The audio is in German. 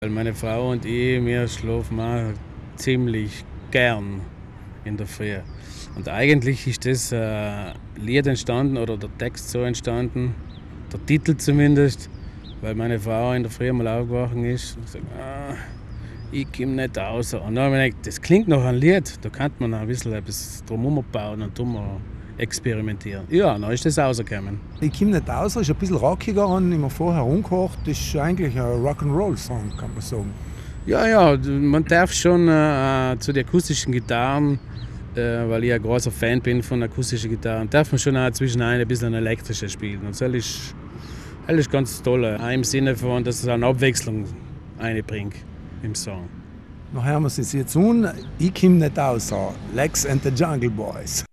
Weil meine Frau und ich, wir schlafen auch ziemlich gern in der Früh. Und eigentlich ist das Lied entstanden oder der Text so entstanden, der Titel zumindest, weil meine Frau in der Früh mal aufgewacht ist und sagt, ich komme nicht raus. Und dann habe ich gedacht, das klingt nach einem Lied, da kann man ein bisschen etwas drum bauen und drum experimentieren. Ja, dann ist das rausgekommen. Ich komme nicht raus, ist ein bisschen rockiger an, immer vorher umgehört. Das ist eigentlich ein Rock'n'Roll-Song, kann man sagen. Ja, man darf schon zu den akustischen Gitarren, weil ich ein großer Fan bin von akustischen Gitarren, darf man schon auch zwischen ein bisschen elektrische spielen. Und das ist ganz toll, auch im Sinne von, dass es eine Abwechslung einbringt im Song. Dann hören wir es uns jetzt an. Ich komme nicht raus. Lex and the Jungle Boys.